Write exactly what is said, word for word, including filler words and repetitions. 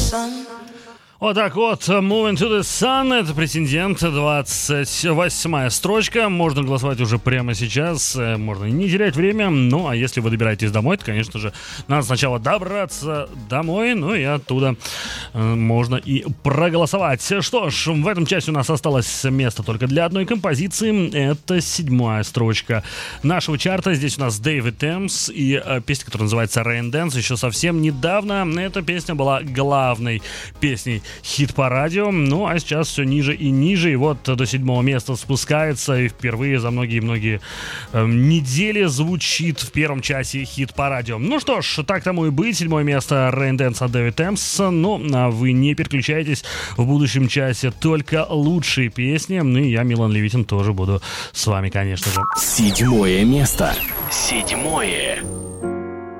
Вот так вот, Moving to the Sun, это претендент, двадцать восьмая строчка, можно голосовать уже прямо сейчас, можно не терять время, ну а если вы добираетесь домой, то, конечно же, надо сначала добраться домой, ну и оттуда э, можно и проголосовать. Что ж, в этом часе у нас осталось место только для одной композиции, это седьмая строчка нашего чарта, здесь у нас Дэвид Эмс и э, песня, которая называется Rain Dance, еще совсем недавно эта песня была главной песней хит по радио, ну а сейчас все ниже и ниже, и вот до седьмого места спускается, и впервые за многие-многие э, недели звучит в первом часе хит по радио. Ну что ж, так тому и быть, седьмое место Rain Dance от Дэвид Эмс, но а вы не переключайтесь, в будущем часе только лучшие песни, ну и я, Милан Левитин, тоже буду с вами, конечно же. Седьмое место. Седьмое.